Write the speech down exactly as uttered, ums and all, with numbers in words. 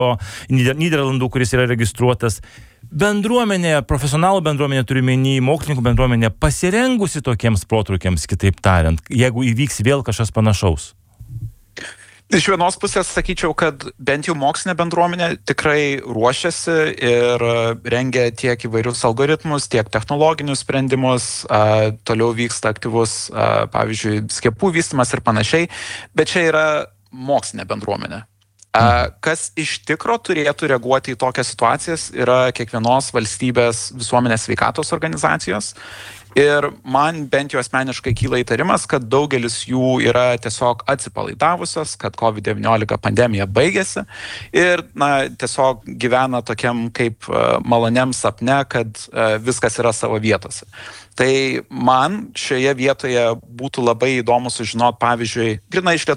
Nyderlandų, kuris yra registruotas. Bendruomenė, profesionalų bendruomenė, turiu menį, mokslininkų bendruomenė pasirengusi tokiems protrukiams, kitaip tariant, jeigu įvyks vėl kažkas panašaus? Iš vienos pusės sakyčiau, kad bent jau mokslinė bendruomenė tikrai ruošiasi ir rengia tiek įvairius algoritmus, tiek technologinius sprendimus, a, toliau vyksta aktyvus, a, pavyzdžiui, skiepų vystymas ir panašiai, bet čia yra mokslinė bendruomenė. A, kas iš tikro turėtų reaguoti į tokias situacijas yra kiekvienos valstybės visuomenės sveikatos organizacijos. Ir man bent jau asmeniškai kyla įtarimas, kad daugelis jų yra tiesiog atsipalaidavusios, kad covid devyniolika pandemija baigėsi ir na, tiesiog gyvena tokiam kaip uh, maloniam sapne, kad uh, viskas yra savo vietose. Tai man šioje vietoje būtų labai įdomu sužinoti, pavyzdžiui, grina iš Lietuvos